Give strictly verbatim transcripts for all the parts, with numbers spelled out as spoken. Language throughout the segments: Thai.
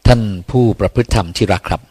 ท่านผู้ประพฤติธรรมที่รักครับ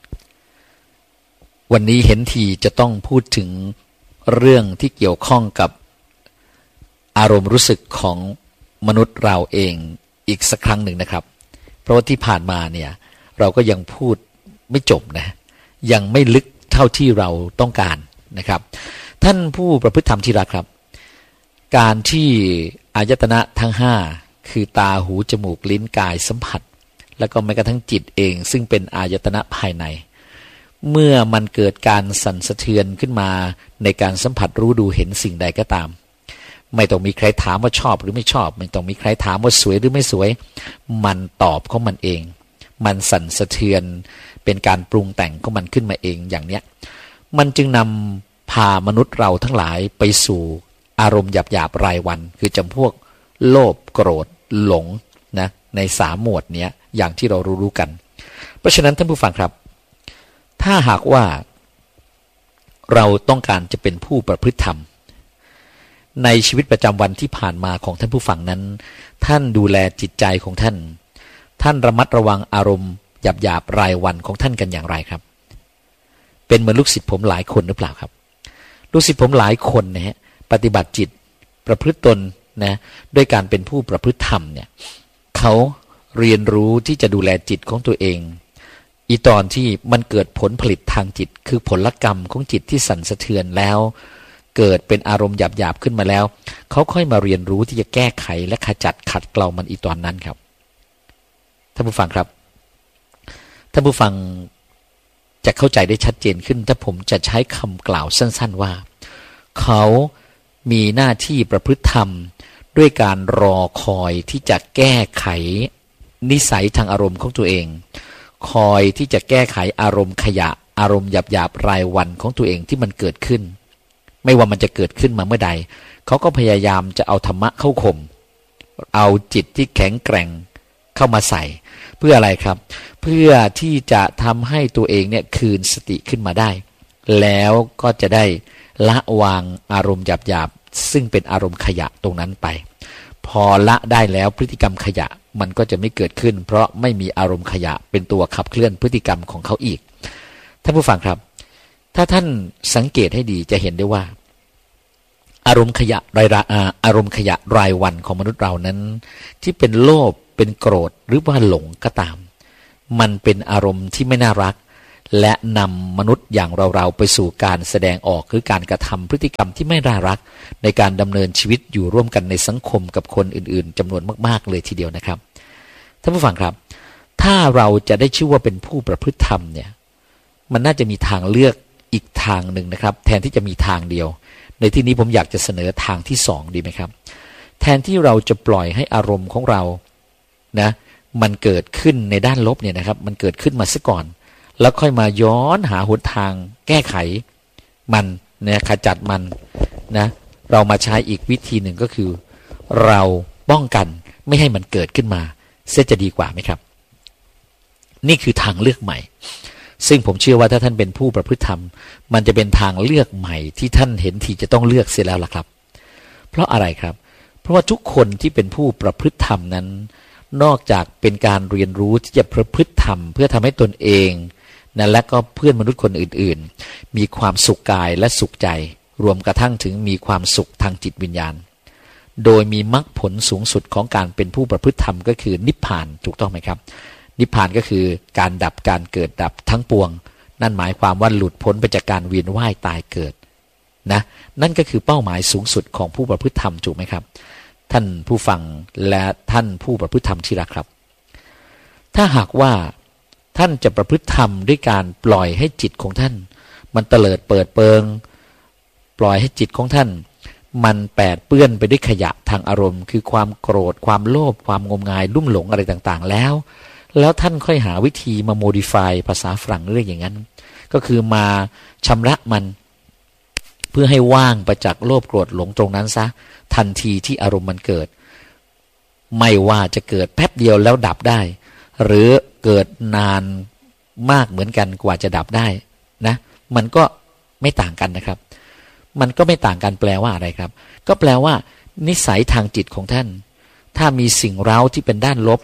วันนี้เห็นทีจะต้องพูดถึงเรื่องที่เกี่ยวข้องกับอารมณ์รู้สึกของมนุษย์เราเองอีกสักครั้งหนึ่งนะครับเพราะว่าที่ผ่านมาเนี่ยเราก็ยังพูดไม่จบนะยังไม่ลึกเท่าที่เราต้องการนะครับท่านผู้ประพฤติธรรมที่รักครับการที่อายตนะทั้งห้าคือตาหูจมูกลิ้นกายสัมผัสแล้วก็แม้กระทั่งจิตเองซึ่งเป็นอายตนะภายในเมื่อมันเกิดการสั่นสะเทือนขึ้นมาในการสัมผัสรู้ดูเห็นสิ่งใดก็ตามไม่ต้องมีใครถามว่าชอบหรือไม่ชอบไม่ต้องมีใครถามว่าสวยหรือไม่สวยมันตอบของมันเองมันสั่นสะเทือนเป็นการปรุงแต่งของมันขึ้นมาเองอย่างเนี้ยมันจึงนำพามนุษย์เราทั้งหลายไปสู่อารมณ์หยาบๆรายวันคือจำพวกโลภโกรธหลงนะในสามหมวดเนี้ยอย่างที่เรารู้ๆกันเพราะฉะนั้นท่านผู้ฟังครับถ้าหากว่าเราต้องการจะเป็นผู้ประพฤติธรรมในชีวิตประจำวันที่ผ่านมาของท่านผู้ฟังนั้นท่านดูแลจิตใจของท่านท่านระมัดระวังอารมณ์หยาบๆรายวันของท่านกันอย่างไรครับเป็นเหมือนลูกศิษย์ผมหลายคนหรือเปล่าครับลูกศิษย์ผมหลายคนนะฮะปฏิบัติจิตประพฤติตนนะด้วยการเป็นผู้ประพฤติธรรมเนี่ยเขาเรียนรู้ที่จะดูแลจิตของตัวเองอีตอนที่มันเกิดผลผลิตทางจิตคือผลกรรมของจิตที่สั่นสะเทือนแล้วเกิดเป็นอารมณ์หยาบๆขึ้นมาแล้วเขาค่อยมาเรียนรู้ที่จะแก้ไขและขจัดขัดเกลามันอีตอนนั้นครับท่านผู้ฟังครับท่านผู้ฟังจะเข้าใจได้ชัดเจนขึ้นถ้าผมจะใช้คำกล่าวสั้นๆว่าเขามีหน้าที่ประพฤติธรรมด้วยการรอคอยที่จะแก้ไขนิสัยทางอารมณ์ของตัวเองคอยที่จะแก้ไขอารมณ์ขยะอารมณ์หยาบๆรายวันของตัวเองที่มันเกิดขึ้นไม่ว่ามันจะเกิดขึ้นมาเมื่อใดเขาก็พยายามจะเอาธรรมะเข้าข่มเอาจิตที่แข็งแกร่งเข้ามาใส่เพื่ออะไรครับเพื่อที่จะทำให้ตัวเองเนี่ยคืนสติขึ้นมาได้แล้วก็จะได้ละวางอารมณ์หยาบๆซึ่งเป็นอารมณ์ขยะตรงนั้นไปพอละได้แล้วพฤติกรรมขยะมันก็จะไม่เกิดขึ้นเพราะไม่มีอารมณ์ขยะเป็นตัวขับเคลื่อนพฤติกรรมของเขาอีกท่านผู้ฟังครับถ้าท่านสังเกตให้ดีจะเห็นได้ว่าอารมณ์ขยะรายอารมณ์ขยะรายวันของมนุษย์เรานั้นที่เป็นโลภเป็นโกรธหรือว่าหลงก็ตามมันเป็นอารมณ์ที่ไม่น่ารักและนำมนุษย์อย่างเราๆไปสู่การแสดงออกคือการกระทำพฤติกรรมที่ไม่น่ารักในการดำเนินชีวิตอยู่ร่วมกันในสังคมกับคนอื่นๆจำนวนมากๆเลยทีเดียวนะครับท่านผู้ฟังครับถ้าเราจะได้ชื่อว่าเป็นผู้ประพฤติธรรมเนี่ยมันน่าจะมีทางเลือกอีกทางหนึ่งนะครับแทนที่จะมีทางเดียวในที่นี้ผมอยากจะเสนอทางที่สองดีไหมครับแทนที่เราจะปล่อยให้อารมณ์ของเรานะมันเกิดขึ้นในด้านลบเนี่ยนะครับมันเกิดขึ้นมาซะก่อนแล้วค่อยมาย้อนหาหนทางแก้ไขมันเนี่ยขจัดมันนะเรามาใช้อีกวิธีหนึ่งก็คือเราป้องกันไม่ให้มันเกิดขึ้นมาเสียจะดีกว่าไหมครับนี่คือทางเลือกใหม่ซึ่งผมเชื่อว่าถ้าท่านเป็นผู้ประพฤติธรรมมันจะเป็นทางเลือกใหม่ที่ท่านเห็นทีจะต้องเลือกเสียแล้วล่ะครับเพราะอะไรครับเพราะว่าทุกคนที่เป็นผู้ประพฤติธรรมนั้นนอกจากเป็นการเรียนรู้ที่จะประพฤติธรรมเพื่อทำให้ตนเองนะและก็เพื่อนมนุษย์คนอื่นๆมีความสุขกายและสุขใจรวมกระทั่งถึงมีความสุขทางจิตวิญญาณโดยมีมรรคผลสูงสุดของการเป็นผู้ประพฤติธรรมก็คือนิพพานถูกต้องไหมครับนิพพานก็คือการดับการเกิดดับทั้งปวงนั่นหมายความว่าหลุดพ้นไปจากการเวียนว่ายตายเกิดนะนั่นก็คือเป้าหมายสูงสุดของผู้ประพฤติธรรมถูกไหมครับท่านผู้ฟังและท่านผู้ประพฤติธรรมที่รักครับถ้าหากว่าท่านจะประพฤติธรรมด้วยการปล่อยให้จิตของท่านมันเตลิดเปิดเปิงปล่อยให้จิตของท่านมันแปดเปื้อนไปด้วยขยะทางอารมณ์คือความโกรธความโลภความงมงายลุ่มหลงอะไรต่างๆแล้วแล้วท่านค่อยหาวิธีมาโมดิฟายภาษาฝรั่งเรียกอย่างนั้นก็คือมาชำระมันเพื่อให้ว่างไปจากโลภโกรธหลงตรงนั้นซะทันทีที่อารมณ์มันเกิดไม่ว่าจะเกิดแป๊บเดียวแล้วดับได้หรือเกิดนานมากเหมือนกันกว่าจะดับได้นะมันก็ไม่ต่างกันนะครับมันก็ไม่ต่างกันแปลว่าอะไรครับก็แปลว่านิสัยทางจิตของท่านถ้ามีสิ่งเร้าที่เป็นด้านลบ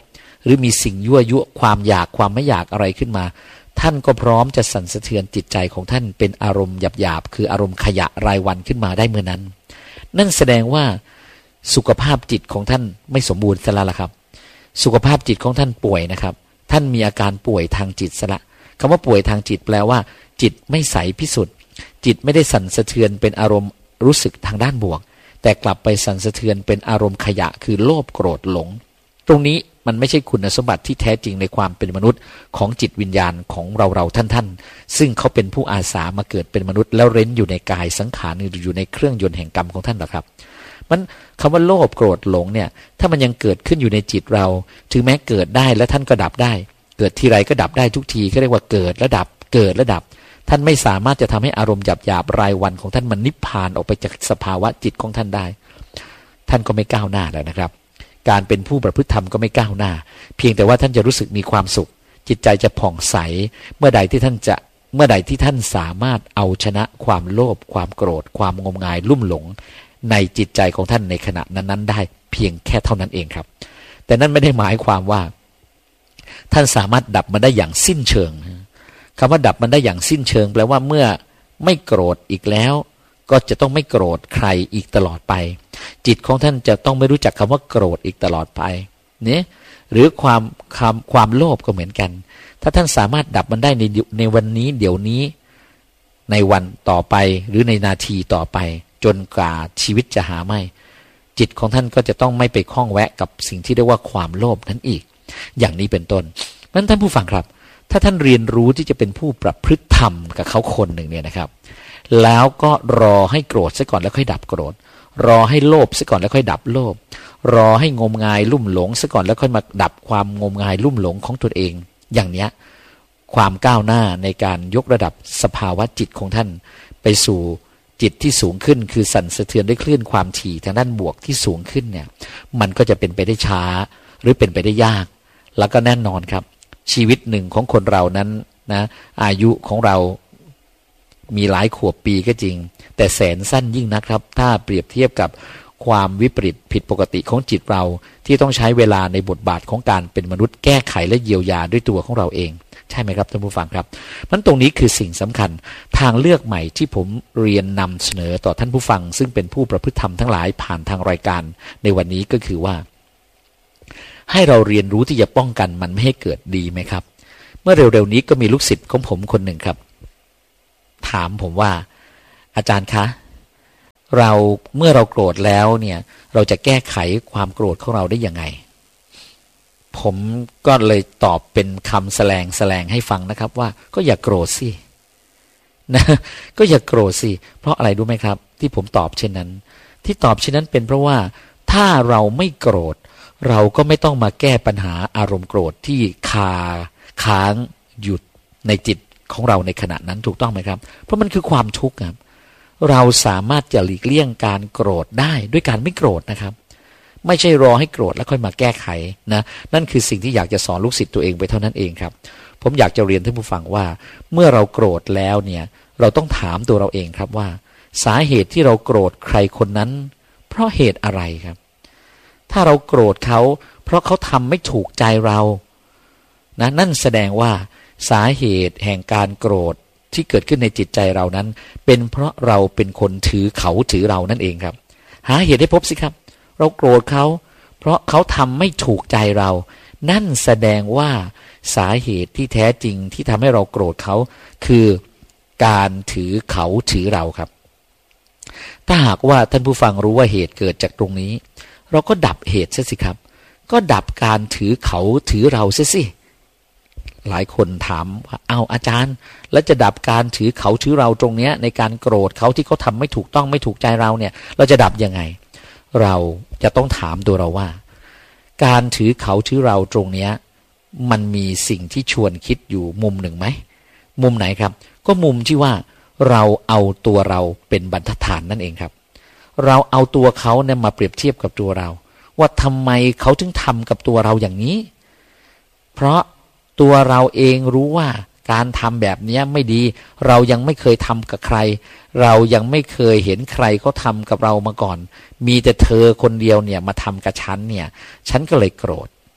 หรือมีสิ่งยั่วยุความอยากความไม่อยากอะไรขึ้นมาท่านก็พร้อมจะสั่นสะเทือนจิตใจของท่านเป็นอารมณ์หยาบๆคืออารมณ์ขยะรายวันขึ้นมาได้เมื่อนั้นนั่นแสดงว่าสุขภาพจิตของท่านไม่สมบูรณ์ซะแล้วล่ะครับสุขภาพจิตของท่านป่วยนะครับท่านมีอาการป่วยทางจิตซะละคำว่าป่วยทางจิตแปลว่าจิตไม่ใสพิสุทธิ์จิตไม่ได้สั่นสะเทือนเป็นอารมณ์รู้สึกทางด้านบวกแต่กลับไปสั่นสะเทือนเป็นอารมณ์ขยะคือโลภโกรธหลงตรงนี้มันไม่ใช่คุณสมบัติที่แท้จริงในความเป็นมนุษย์ของจิตวิญญาณของเราเราท่านท่านซึ่งเขาเป็นผู้อาสามาเกิดเป็นมนุษย์แล้วเร้นอยู่ในกายสังขารอยู่ในเครื่องยนต์แห่งกรรมของท่านหรอครับมันคำว่าโลภโกรธหลงเนี่ยถ้ามันยังเกิดขึ้นอยู่ในจิตเราถึงแม้เกิดได้แล้วท่านก็ดับได้เกิดทีไรก็ดับได้ทุกทีก็เรียกว่าเกิดและดับเกิดและดับท่านไม่สามารถจะทำให้อารมณ์หยาบๆรายวันของท่านมันนิพพานออกไปจากสภาวะจิตของท่านได้ท่านก็ไม่ก้าวหน้าแล้วนะครับการเป็นผู้ประพฤติธรรมก็ไม่ก้าวหน้าเพียงแต่ว่าท่านจะรู้สึกมีความสุขจิตใจจะผ่องใสเมื่อใดที่ท่านจะเมื่อใดที่ท่านสามารถเอาชนะความโลภความโกรธความงมงายลุ่มหลงในจิตใจของท่านในขณะนั้นๆได้เพียงแค่เท่านั้นเองครับแต่นั่นไม่ได้หมายความว่าท่านสามารถดับมันได้อย่างสิ้นเชิงคำว่าดับมันได้อย่างสิ้นเชิงแปลว่าเมื่อไม่โกรธอีกแล้วก็จะต้องไม่โกรธใครอีกตลอดไปจิตของท่านจะต้องไม่รู้จักคำว่าโกรธอีกตลอดไปเนี่ยหรือความความความโลภก็เหมือนกันถ้าท่านสามารถดับมันได้ในในวันนี้เดี๋ยวนี้ในวันต่อไปหรือในนาทีต่อไปจนกว่าชีวิตจะหาไม่จิตของท่านก็จะต้องไม่ไปคล้องแวะกับสิ่งที่เรียกว่าความโลภนั้นอีกอย่างนี้เป็นต้นนั้นท่านผู้ฟังครับถ้าท่านเรียนรู้ที่จะเป็นผู้ประพฤติธรรมกับเขาคนหนึ่งเนี่ยนะครับแล้วก็รอให้โกรธซะก่อนแล้วค่อยดับโกรธรอให้โลภซะก่อนแล้วค่อยดับโลภรอให้งมงายลุ่มหลงซะก่อนแล้วค่อยมาดับความงมงายลุ่มหลงของตนเองอย่างเนี้ยความก้าวหน้าในการยกระดับสภาวะจิตของท่านไปสู่จิตที่สูงขึ้นคือสั่นสะเทือนด้วยคลื่นความถี่ทางด้านบวกที่สูงขึ้นเนี่ยมันก็จะเป็นไปได้ช้าหรือเป็นไปได้ยากแล้วก็แน่นอนครับชีวิตหนึ่งของคนเรานั้นนะอายุของเรามีหลายขวบปีก็จริงแต่แสนสั้นยิ่งนะครับถ้าเปรียบเทียบกับความวิปริตผิดปกติของจิตเราที่ต้องใช้เวลาในบทบาทของการเป็นมนุษย์แก้ไขและเยียวยาด้วยตัวของเราเองใช่ไหมครับท่านผู้ฟังครับมันตรงนี้คือสิ่งสำคัญทางเลือกใหม่ที่ผมเรียนนำเสนอต่อท่านผู้ฟังซึ่งเป็นผู้ประพฤติธรรมทั้งหลายผ่านทางรายการในวันนี้ก็คือว่าให้เราเรียนรู้ที่จะป้องกันมันไม่ให้เกิดดีไหมครับเมื่อเร็วๆนี้ก็มีลูกศิษย์ของผมคนหนึ่งครับถามผมว่าอาจารย์คะเราเมื่อเราโกรธแล้วเนี่ยเราจะแก้ไขความโกรธของเราได้ยังไงผมก็เลยตอบเป็นคำแสลงแสลงให้ฟังนะครับว่าก็อย่าโกรธสินะก็อย่าโกรธสิเพราะอะไรรู้ไหมครับที่ผมตอบเช่นนั้นที่ตอบเช่นนั้นเป็นเพราะว่าถ้าเราไม่โกรธเราก็ไม่ต้องมาแก้ปัญหาอารมณ์โกรธที่คาค้างหยุดในจิตของเราในขณะนั้นถูกต้องไหมครับเพราะมันคือความทุกข์ครับเราสามารถจะหลีกเลี่ยงการโกรธได้ด้วยการไม่โกรธนะครับไม่ใช่รอให้โกรธแล้วค่อยมาแก้ไขนะนั่นคือสิ่งที่อยากจะสอนลูกศิษย์ตัวเองไปเท่านั้นเองครับผมอยากจะเรียนท่านผู้ฟังว่าเมื่อเราโกรธแล้วเนี่ยเราต้องถามตัวเราเองครับว่าสาเหตุที่เราโกรธใครคนนั้นเพราะเหตุอะไรครับถ้าเราโกรธเขาเพราะเขาทำไม่ถูกใจเรานะนั่นแสดงว่าสาเหตุแห่งการโกรธที่เกิดขึ้นในจิตใจเรานั้นเป็นเพราะเราเป็นคนถือเขาถือเรานั่นเองครับหาเหตุให้พบสิครับเราโกรธเขาเพราะเขาทำไม่ถูกใจเรานั่นแสดงว่าสาเหตุที่แท้จริงที่ทำให้เราโกรธเขาคือการถือเขาถือเราครับถ้าหากว่าท่านผู้ฟังรู้ว่าเหตุเกิดจากตรงนี้เราก็ดับเหตุซะสิครับก็ดับการถือเขาถือเราซะสิหลายคนถามว่าเอาอาจารย์แล้วจะดับการถือเขาถือเราตรงเนี้ยในการโกรธเขาที่เขาทำไม่ถูกต้องไม่ถูกใจเราเนี่ยเราจะดับยังไงเราจะต้องถามตัวเราว่าการถือเขาถือเราตรงเนี้ยมันมีสิ่งที่ชวนคิดอยู่มุมหนึ่งไหมมุมไหนครับก็มุมที่ว่าเราเอาตัวเราเป็นบรรทัดฐานนั่นเองครับเราเอาตัวเขาเนี่ยมาเปรียบเทียบกับตัวเราว่าทำไมเขาถึงทำกับตัวเราอย่างนี้เพราะตัวเราเองรู้ว่าการทำแบบนี้ไม่ดีเรายังไม่เคยทำกับใครเรายังไม่เคยเห็นใครเขาทำกับเรามาก่อนมีแต่เธอคนเดียวเนี่ยมาทำกับฉันเนี่ยฉันก็เลยโกรธ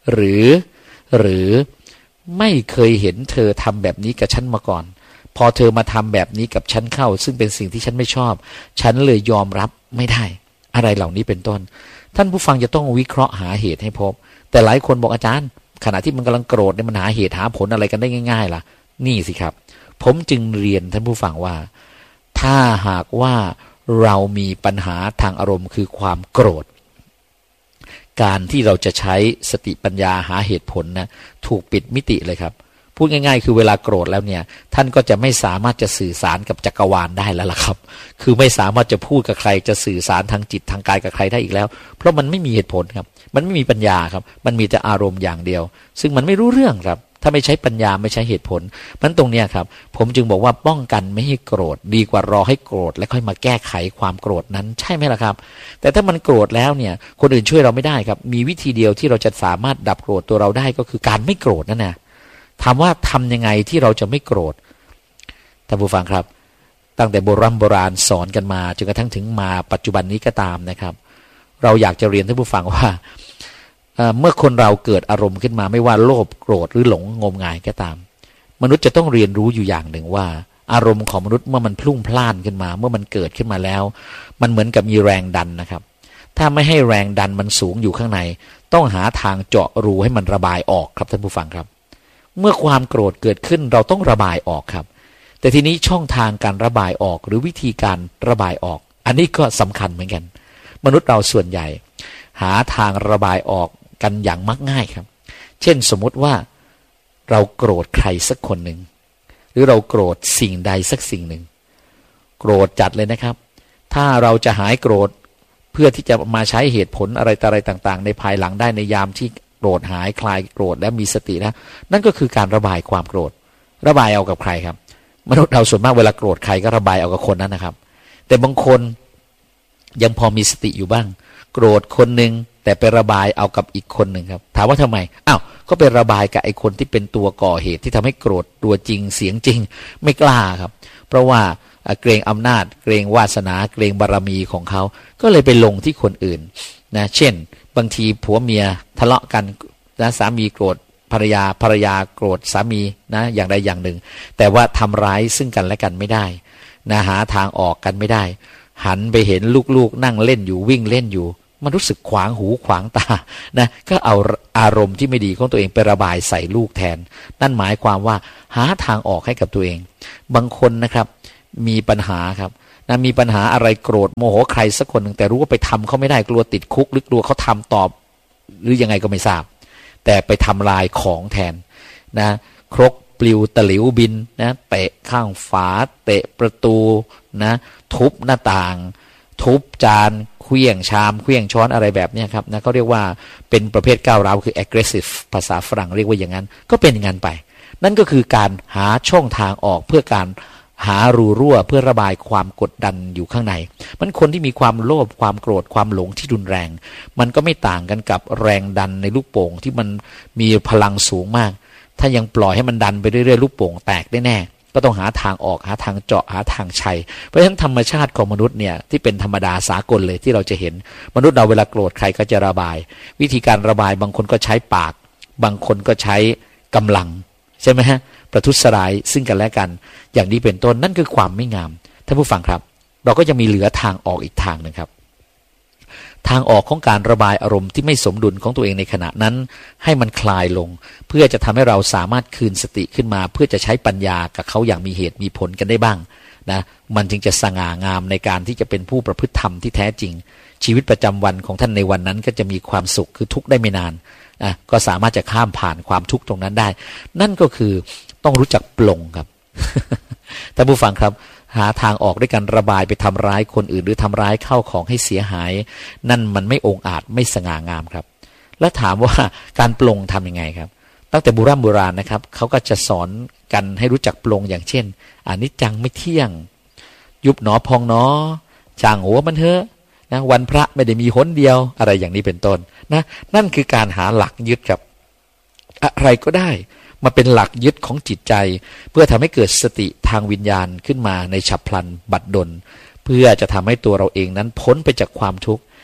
หรือหรือไม่เคยเห็นเธอทำแบบนี้กับฉันมาก่อนพอเธอมาทำแบบนี้กับฉันเข้าซึ่งเป็นสิ่งที่ฉันไม่ชอบฉันเลยยอมรับไม่ได้อะไรเหล่านี้เป็นต้นท่านผู้ฟังจะต้องวิเคราะห์หาเหตุให้พบแต่หลายคนบอกอาจารย์ขณะที่มันกำลังโกรธเนี่ยมันหาเหตุหาผลอะไรกันได้ง่ายๆล่ะนี่สิครับผมจึงเรียนท่านผู้ฟังว่าถ้าหากว่าเรามีปัญหาทางอารมณ์คือความโกรธการที่เราจะใช้สติปัญญาหาเหตุผลนะถูกปิดมิติเลยครับพูดง่ายๆคือเวลาโกรธแล้วเนี่ยท่านก็จะไม่สามารถจะสื่อสารกับจักรวาลได้แล้วล่ะครับคือไม่สามารถจะพูดกับใครจะสื่อสารทางจิตทางกายกับใครได้อีกแล้วเพราะมันไม่มีเหตุผลครับมันไม่มีปัญญาครับมันมีแต่อารมณ์อย่างเดียวซึ่งมันไม่รู้เรื่องครับถ้าไม่ใช้ปัญญาไม่ใช้เหตุผลมันตรงเนี้ยครับผมจึงบอกว่าป้องกันไม่ให้โกรธดีกว่ารอให้โกรธแล้วค่อยมาแก้ไขความโกรธนั้นใช่ไหมล่ะครับแต่ถ้ามันโกรธแล้วเนี่ยคนอื่นช่วยเราไม่ได้ครับมีวิธีเดียวที่เราจะสามารถดับโกรธตัวเราได้ก็คือการไม่โกรธนั่นแหละถามว่าทำยังไงที่เราจะไม่โกรธท่านผู้ฟังครับตั้งแต่โบราณโบราณสอนกันมาจนกระทั่งถึงมาปัจจุบันนี้ก็ตามนะครับเราอยากจะเรียนท่านผู้ฟังว่าเมื่อคนเราเกิดอารมณ์ขึ้นมาไม่ว่าโลภโกรธหรือหลงงมงายก็ตามมนุษย์จะต้องเรียนรู้อยู่อย่างหนึ่งว่าอารมณ์ของมนุษย์เมื่อมันพลุ่งพล่านขึ้นมาเมื่อมันเกิดขึ้นมาแล้วมันเหมือนกับมีแรงดันนะครับถ้าไม่ให้แรงดันมันสูงอยู่ข้างในต้องหาทางเจาะรูให้มันระบายออกครับท่านผู้ฟังครับเมื่อความโกรธเกิดขึ้นเราต้องระบายออกครับแต่ทีนี้ช่องทางการระบายออกหรือวิธีการระบายออกอันนี้ก็สำคัญเหมือนกันมนุษย์เราส่วนใหญ่หาทางระบายออกกันอย่างมักง่ายครับเช่นสมมุติว่าเราโกรธใครสักคนหนึ่งหรือเราโกรธสิ่งใดสักสิ่งหนึ่งโกรธจัดเลยนะครับถ้าเราจะหายโกรธเพื่อที่จะมาใช้เหตุผลอะไรต่ออะไรต่างๆในภายหลังได้ในยามที่โกรธหายคลายโกรธและมีสตินะนั่นก็คือการระบายความโกรธระบายเอากับใครครับมนุษย์เราส่วนมากเวลาโกรธใครก็ระบายเอากับคนนั้นนะครับแต่บางคนยังพอมีสติอยู่บ้างโกรธคนหนึ่งแต่ไประบายเอากับอีกคนหนึ่งครับถามว่าทำไมอ้าวก็ไประบายกับไอ้คนที่เป็นตัวก่อเหตุที่ทำให้โกรธตัวจริงเสียงจริงไม่กล้าครับเพราะว่าเกรงอำนาจเกรงวาสนาเกรงบารมีของเขาก็เลยไปลงที่คนอื่นนะเช่นบางทีผัวเมียทะเลาะกันนะสามีโกรธภรรยาภรรยาโกรธสามีนะอย่างใดอย่างหนึ่งแต่ว่าทำร้ายซึ่งกันและกันไม่ได้นะหาทางออกกันไม่ได้หันไปเห็นลูกๆนั่งเล่นอยู่วิ่งเล่นอยู่มันรู้สึกขวางหูขวางตานะก็เอาอารมณ์ที่ไม่ดีของตัวเองไประบายใส่ลูกแทนนั่นหมายความว่าหาทางออกให้กับตัวเองบางคนนะครับมีปัญหาครับนะมีปัญหาอะไรโกรธโมโหใครสักคนหนึ่งแต่รู้ว่าไปทำเขาไม่ได้กลัวติดคุกหรือกลัวเขาทำตอบหรือยังไงก็ไม่ทราบแต่ไปทำลายของแทนนะครกปลิวตะหลิวบินนะเตะข้างฝาเตะประตูนะทุบหน้าต่างทุบจานเคลื่องชามเคลื่องช้อนอะไรแบบนี้ครับนะเขาเรียกว่าเป็นประเภทก้าวร้าวคือ aggressive ภาษาฝรั่งเรียกว่าอย่างนั้นก็เป็นอย่างนั้นไปนั่นก็คือการหาช่องทางออกเพื่อการหารูรั่วเพื่อระบายความกดดันอยู่ข้างในมันคนที่มีความโลภความโกรธความหลงที่รุนแรงมันก็ไม่ต่างกันกับแรงดันในลูกโป่งที่มันมีพลังสูงมากถ้ายังปล่อยให้มันดันไปเรื่อยๆลูกโป่งแตกได้แน่ก็ต้องหาทางออกหาทางเจาะหาทางชัยเพราะฉะนั้นธรรมชาติของมนุษย์เนี่ยที่เป็นธรรมดาสากลเลยที่เราจะเห็นมนุษย์เราเวลาโกรธใครก็จะระบายวิธีการระบายบางคนก็ใช้ปากบางคนก็ใช้กำลังใช่ไหมฮะประทุษร้ายซึ่งกันและกันอย่างนี้เป็นต้นนั่นคือความไม่งามท่านผู้ฟังครับเราก็จะมีเหลือทางออกอีกทางนึงครับทางออกของการระบายอารมณ์ที่ไม่สมดุลของตัวเองในขณะนั้นให้มันคลายลงเพื่อจะทำให้เราสามารถคืนสติขึ้นมาเพื่อจะใช้ปัญญากับเขาอย่างมีเหตุมีผลกันได้บ้างนะมันจึงจะสง่างามในการที่จะเป็นผู้ประพฤติธรรมที่แท้จริงชีวิตประจำวันของท่านในวันนั้นก็จะมีความสุขคือทุกข์ได้ไม่นานอ่ะก็สามารถจะข้ามผ่านความทุกข์ตรงนั้นได้นั่นก็คือต้องรู้จักปลงครับ ท่านผู้ฟังครับหาทางออกด้วยการระบายไปทำร้ายคนอื่นหรือทำร้ายเข้าของให้เสียหายนั่นมันไม่องอาจไม่สง่างามครับแล้วถามว่าการปลงทำยังไงครับตั้งแต่โบราณโบราณนะครับเขาก็จะสอนกันให้รู้จักปลงอย่างเช่นอนิจจังไม่เที่ยงยุบหนอพองหนอจางหัวมันเถอะนะวันพระไม่ได้มีหนเดียวอะไรอย่างนี้เป็นต้นนะนั่นคือการหาหลักยึดครับอะไรก็ได้มาเป็นหลักยึดของจิตใจเพื่อทำให้เกิดสติทางวิญญาณขึ้นมาในฉับพลันบัดดลเพื่อจะทำให้ตัวเราเองนั้นพ้นไปจากความทุกข์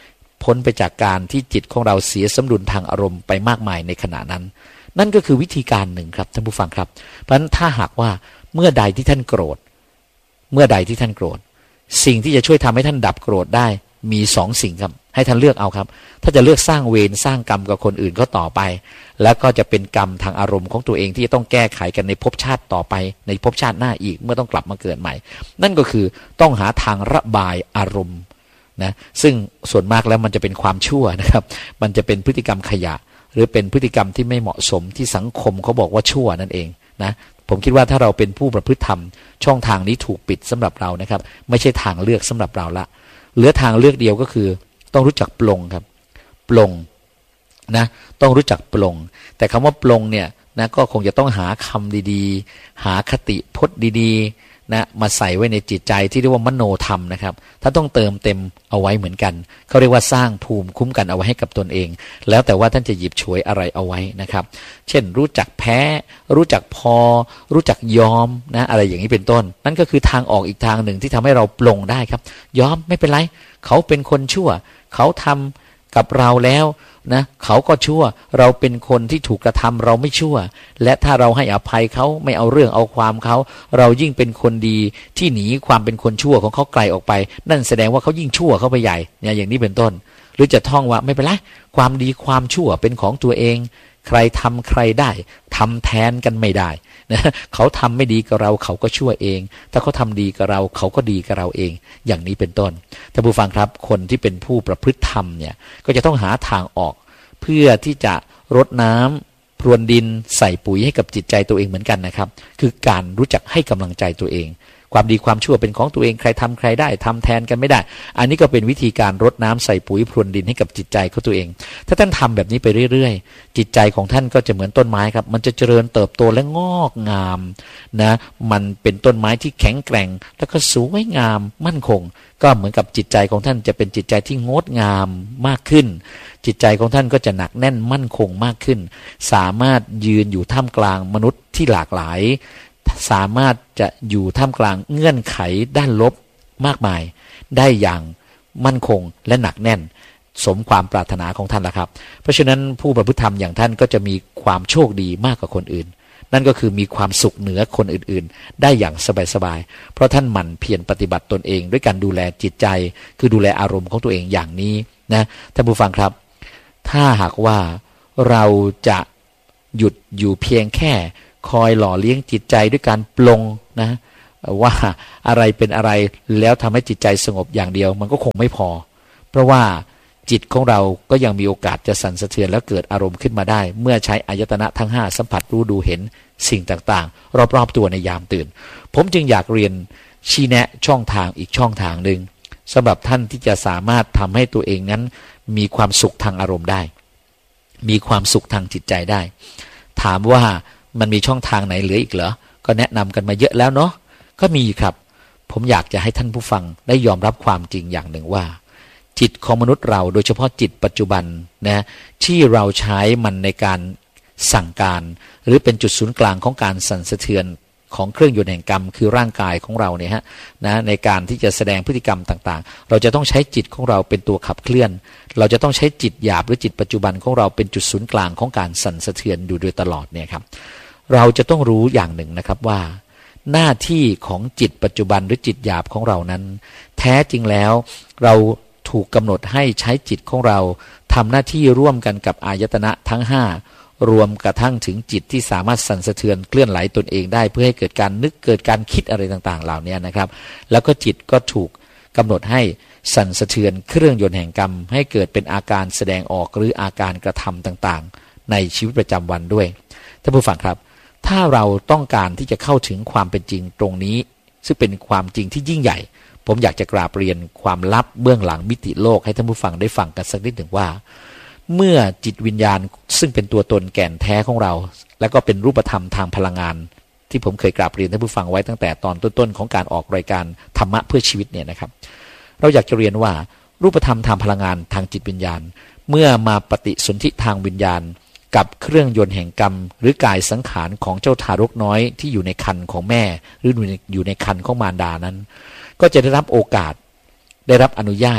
พ้นไปจากการที่จิตของเราเสียสมดุลทางอารมณ์ไปมากมายในขณะนั้นนั่นก็คือวิธีการหนึ่งครับท่านผู้ฟังครับเพราะฉะนั้นถ้าหากว่าเมื่อใดที่ท่านโกรธเมื่อใดที่ท่านโกรธสิ่งที่จะช่วยทำให้ท่านดับโกรธได้มีสองสิ่งครับให้ท่านเลือกเอาครับถ้าจะเลือกสร้างเวรสร้างกรรมกับคนอื่นก็ต่อไปแล้วก็จะเป็นกรรมทางอารมณ์ของตัวเองที่จะต้องแก้ไขกันในภพชาติต่อไปในภพชาติหน้าอีกเมื่อต้องกลับมาเกิดใหม่นั่นก็คือต้องหาทางระบายอารมณ์นะซึ่งส่วนมากแล้วมันจะเป็นความชั่วนะครับมันจะเป็นพฤติกรรมขยะหรือเป็นพฤติกรรมที่ไม่เหมาะสมที่สังคมเขาบอกว่าชั่วนั่นเองนะผมคิดว่าถ้าเราเป็นผู้ประพฤติธรรมช่องทางนี้ถูกปิดสำหรับเรานะครับไม่ใช่ทางเลือกสำหรับเราละเหลือทางเลือกเดียวก็คือต้องรู้จักปลงครับปลงนะต้องรู้จักปลงแต่คำว่าปลงเนี่ยนะก็คงจะต้องหาคำดีๆหาคติพจน์ดีๆนะมาใส่ไว้ในจิตใจที่เรียกว่ามโนธรรมนะครับถ้าต้องเติมเต็มเอาไว้เหมือนกันเขาเรียกว่าสร้างภูมิคุ้มกันเอาไว้ให้กับตนเองแล้วแต่ว่าท่านจะหยิบฉวยอะไรเอาไว้นะครับเช่นรู้จักแพ้รู้จักพอรู้จักยอมนะอะไรอย่างนี้เป็นต้นนั่นก็คือทางออกอีกทางหนึ่งที่ทำให้เราปลงได้ครับยอมไม่เป็นไรเขาเป็นคนชั่วเขาทำกับเราแล้วนะเขาก็ชั่วเราเป็นคนที่ถูกกระทำเราไม่ชั่วและถ้าเราให้อภัยเขาไม่เอาเรื่องเอาความเขาเรายิ่งเป็นคนดีที่หนีความเป็นคนชั่วของเขาไกลออกไปนั่นแสดงว่าเขายิ่งชั่วเข้าไปใหญ่เนี่ยอย่างนี้เป็นต้นหรือจะท่องว่าไม่เป็นไรความดีความชั่วเป็นของตัวเองใครทำใครได้ทำแทนกันไม่ได้นะเขาทำไม่ดีกับเราเขาก็ชั่วเองถ้าเขาทำดีกับเราเขาก็ดีกับเราเองอย่างนี้เป็นต้นท่านผู้ฟังครับคนที่เป็นผู้ประพฤติธรรมเนี่ยก็จะต้องหาทางออกเพื่อที่จะรดน้ำพรวนดินใส่ปุ๋ยให้กับจิตใจตัวเองเหมือนกันนะครับคือการรู้จักให้กำลังใจตัวเองความดีความชั่วเป็นของตัวเองใครทำใครได้ทำแทนกันไม่ได้อันนี้ก็เป็นวิธีการรดน้ำใส่ปุ๋ยพรวนดินให้กับจิตใจของตัวเองถ้าท่านทำแบบนี้ไปเรื่อยๆจิตใจของท่านก็จะเหมือนต้นไม้ครับมันจะเจริญเติบโตและงอกงามนะมันเป็นต้นไม้ที่แข็งแกร่งแล้วก็สวยงามมั่นคงก็เหมือนกับจิตใจของท่านจะเป็นจิตใจที่งดงามมากขึ้นจิตใจของท่านก็จะหนักแน่นมั่นคงมากขึ้นสามารถยืนอยู่ท่ามกลางมนุษย์ที่หลากหลายสามารถจะอยู่ท่ามกลางเงื่อนไขด้านลบมากมายได้อย่างมั่นคงและหนักแน่นสมความปรารถนาของท่านละครับเพราะฉะนั้นผู้ประพฤติธรรมอย่างท่านก็จะมีความโชคดีมากกว่าคนอื่นนั่นก็คือมีความสุขเหนือคนอื่นๆได้อย่างสบายๆเพราะท่านหมั่นเพียรปฏิบัติตนเองด้วยการดูแลจิตใจคือดูแลอารมณ์ของตัวเองอย่างนี้นะท่านผู้ฟังครับถ้าหากว่าเราจะหยุดอยู่เพียงแค่คอยหล่อเลี้ยงจิตใจด้วยการปลงนะว่าอะไรเป็นอะไรแล้วทำให้จิตใจสงบอย่างเดียวมันก็คงไม่พอเพราะว่าจิตของเราก็ยังมีโอกาสจะสั่นสะเทือนแล้วเกิดอารมณ์ขึ้นมาได้เมื่อใช้อายตนะทั้งห้าสัมผัสรู้ดูเห็นสิ่งต่างๆรอบๆตัวในยามตื่นผมจึงอยากเรียนชี้แนะช่องทางอีกช่องทางหนึ่งสำหรับท่านที่จะสามารถทำให้ตัวเองนั้นมีความสุขทางอารมณ์ได้มีความสุขทางจิตใจได้ถามว่ามันมีช่องทางไหนเหลืออีกเหรอก็แนะนำกันมาเยอะแล้วเนาะก็มีครับผมอยากจะให้ท่านผู้ฟังได้ยอมรับความจริงอย่างหนึ่งว่าจิตของมนุษย์เราโดยเฉพาะจิตปัจจุบันนะที่เราใช้มันในการสั่งการหรือเป็นจุดศูนย์กลางของการสั่นสะเทือนของเครื่องยนต์แห่งกรรมคือร่างกายของเราเนี่ยฮะนะในการที่จะแสดงพฤติกรรมต่างๆเราจะต้องใช้จิตของเราเป็นตัวขับเคลื่อนเราจะต้องใช้จิตหยาบหรือจิตปัจจุบันของเราเป็นจุดศูนย์กลางของการสั่นสะเทือนอยู่โดยตลอดเนี่ยครับเราจะต้องรู้อย่างหนึ่งนะครับว่าหน้าที่ของจิตปัจจุบันหรือจิตหยาบของเรานั้นแท้จริงแล้วเราถูกกำหนดให้ใช้จิตของเราทำหน้าที่ร่วมกันกับอายตนะทั้งห้ารวมกระทั่งถึงจิตที่สามารถสั่นสะเทือนเคลื่อนไหลตนเองได้เพื่อให้เกิดการนึกเกิดการคิดอะไรต่างๆเหล่านี้นะครับแล้วก็จิตก็ถูกกำหนดให้สั่นสะเทือนเครื่องยนต์แห่งกรรมให้เกิดเป็นอาการแสดงออกหรืออาการกระทำต่างๆในชีวิตประจำวันด้วยท่านผู้ฟังครับถ้าเราต้องการที่จะเข้าถึงความเป็นจริงตรงนี้ซึ่งเป็นความจริงที่ยิ่งใหญ่ผมอยากจะกราบเรียนความลับเบื้องหลังมิติโลกให้ท่านผู้ฟังได้ฟังกันสักนิดหนึ่งว่าเมื่อจิตวิญญาณซึ่งเป็นตัวตนแก่นแท้ของเราและก็เป็นรูปธรรมทางพลังงานที่ผมเคยกราบเรียนท่านผู้ฟังไว้ตั้งแต่ตอนต้นๆของการออกรายการธรรมะเพื่อชีวิตเนี่ยนะครับเราอยากจะเรียนว่ารูปธรรมทางพลังงานทางจิตวิญญาณเมื่อมาปฏิสนธิทางวิญญาณกับเครื่องยนต์แห่งกรรมหรือกายสังขารของเจ้าทารกน้อยที่อยู่ในครรภ์ของแม่หรืออยู่ในครรภ์ของมารดานั้นก็จะได้รับโอกาสได้รับอนุญาต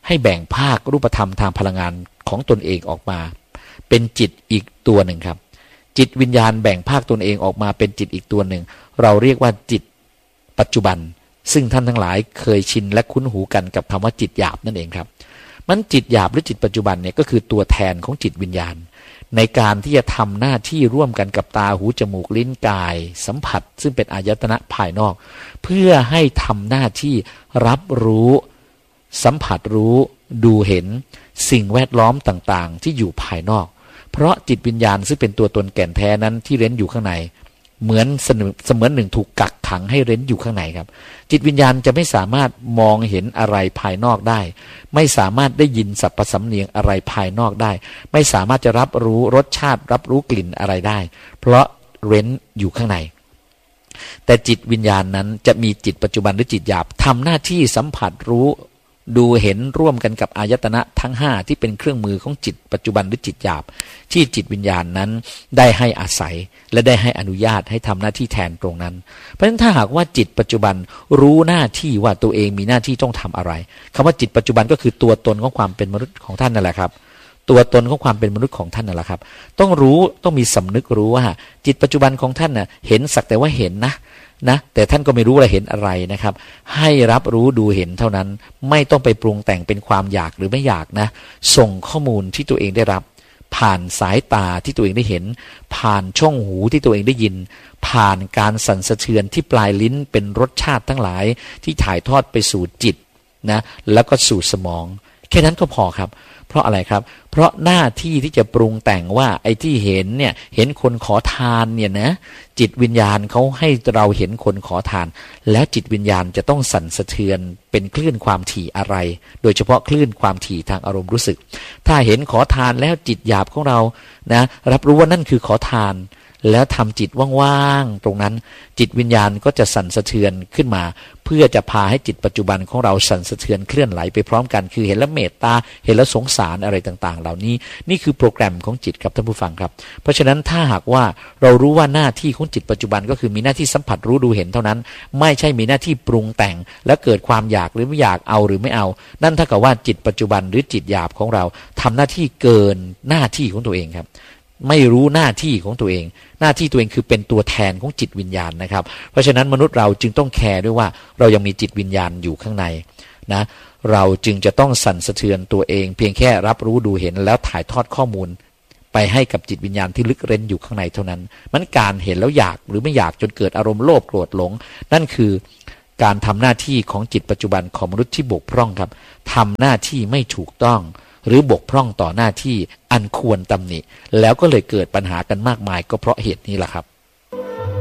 ให้แบ่งภาครูปธรรมทางพลังงานของตนเองออกมาเป็นจิตอีกตัวหนึ่งครับจิตวิญญาณแบ่งภาคตนเองออกมาเป็นจิตอีกตัวหนึ่งเราเรียกว่าจิตปัจจุบันซึ่งท่านทั้งหลายเคยชินและคุ้นหูกันกับคำว่าจิตหยาบนั่นเองครับมันจิตหยาบหรือจิตปัจจุบันเนี่ยก็คือตัวแทนของจิตวิญญาณในการที่จะทำหน้าที่ร่วมกันกับตาหูจมูกลิ้นกายสัมผัสซึ่งเป็นอายตนะภายนอกเพื่อให้ทำหน้าที่รับรู้สัมผัสรู้ดูเห็นสิ่งแวดล้อมต่างๆที่อยู่ภายนอกเพราะจิตวิญญาณซึ่งเป็นตัวตนแก่นแท้นั้นที่เร้นอยู่ข้างในเหมือนเสมือนหนึ่งถูกกักขังให้เร้นอยู่ข้างในครับจิตวิญญาณจะไม่สามารถมองเห็นอะไรภายนอกได้ไม่สามารถได้ยินสัพพสำเนียงอะไรภายนอกได้ไม่สามารถจะรับรู้รสชาติรับรู้กลิ่นอะไรได้เพราะเร้นอยู่ข้างในแต่จิตวิญญาณนั้นจะมีจิตปัจจุบันหรือจิตหยาบทำหน้าที่สัมผัสรู้ดูเห็นร่วมกันกับอายตนะทั้งห้าที่เป็นเครื่องมือของจิตปัจจุบันหรือจิตหยาบที่จิตวิญญาณนั้นได้ให้อาศัยและได้ให้อนุญาตให้ทำหน้าที่แทนตรงนั้นเพราะฉะนั้นถ้าหากว่าจิตปัจจุบันรู้หน้าที่ว่าตัวเองมีหน้าที่ต้องทำอะไรคำว่าจิตปัจจุบันก็คือตัวตนของความเป็นมนุษย์ของท่านนั่นแหละครับตัวตนของความเป็นมนุษย์ของท่านนั่นแหละครับต้องรู้ต้องมีสำนึกรู้ว่าจิตปัจจุบันของท่านน่ะเห็นสักแต่ว่าเห็นนะนะแต่ท่านก็ไม่รู้อะไรเห็นอะไรนะครับให้รับรู้ดูเห็นเท่านั้นไม่ต้องไปปรุงแต่งเป็นความอยากหรือไม่อยากนะส่งข้อมูลที่ตัวเองได้รับผ่านสายตาที่ตัวเองได้เห็นผ่านช่องหูที่ตัวเองได้ยินผ่านการสั่นสะเทือนที่ปลายลิ้นเป็นรสชาติทั้งหลายที่ถ่ายทอดไปสู่จิตนะแล้วก็สู่สมองแค่นั้นก็พอครับเพราะอะไรครับเพราะหน้าที่ที่จะปรุงแต่งว่าไอ้ที่เห็นเนี่ยเห็นคนขอทานเนี่ยนะจิตวิญญาณเขาให้เราเห็นคนขอทานแล้วจิตวิญญาณจะต้องสั่นสะเทือนเป็นคลื่นความถี่อะไรโดยเฉพาะคลื่นความถี่ทางอารมณ์รู้สึกถ้าเห็นขอทานแล้วจิตหยาบของเรานะรับรู้ว่านั่นคือขอทานแล้วทำจิตว่างๆตรงนั้นจิตวิญญาณก็จะสั่นสะเทือนขึ้นมาเพื่อจะพาให้จิตปัจจุบันของเราสั่นสะเทือนเคลื่อนไหลไปพร้อมกันคือเห็นแล้วเมตตาเห็นแล้วสงสารอะไรต่างๆเหล่านี้นี่คือโปรแกรมของจิตครับท่านผู้ฟังครับเพราะฉะนั้นถ้าหากว่าเรารู้ว่าหน้าที่ของจิตปัจจุบันก็คือมีหน้าที่สัมผัสรู้ดูเห็นเท่านั้นไม่ใช่มีหน้าที่ปรุงแต่งแล้วเกิดความอยากหรือไม่อยากเอาหรือไม่เอานั่นเท่ากับว่าจิตปัจจุบันหรือจิตหยาบของเราทำหน้าที่เกินหน้าที่ของตัวเองครับไม่รู้หน้าที่ของตัวเองหน้าที่ตัวเองคือเป็นตัวแทนของจิตวิญญาณนะครับเพราะฉะนั้นมนุษย์เราจึงต้องแคร์ด้วยว่าเรายังมีจิตวิญญาณอยู่ข้างในนะเราจึงจะต้องสั่นสะเทือนตัวเองเพียงแค่รับรู้ดูเห็นแล้วถ่ายทอดข้อมูลไปให้กับจิตวิญญาณที่ลึกเร้นอยู่ข้างในเท่านั้นมันการเห็นแล้วอยากหรือไม่อยากจนเกิดอารมณ์โลภโกรธหลงนั่นคือการทำหน้าที่ของจิตปัจจุบันของมนุษย์ที่บกพร่องครับทำหน้าที่ไม่ถูกต้องหรือบกพร่องต่อหน้าที่อันควรตำหนิแล้วก็เลยเกิดปัญหากันมากมายก็เพราะเหตุนี้แหละครับ